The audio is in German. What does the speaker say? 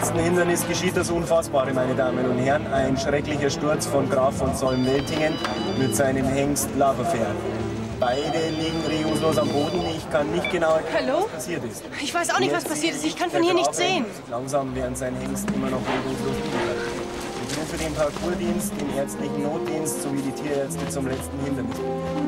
letzten Hindernis geschieht das Unfassbare, meine Damen und Herren. Ein schrecklicher Sturz von Graf von Solm-Weltingen mit seinem Hengst Lavafair. Beide liegen regungslos am Boden. Ich kann nicht genau erkennen, Hallo? was passiert ist. Ich weiß auch nicht, was passiert ist. Ich kann von hier nichts sehen. Langsam während sein Hengst immer noch regungslos liegen. Ich rufe den Parcoursdienst, den ärztlichen Notdienst sowie die Tierärzte zum letzten Hindernis.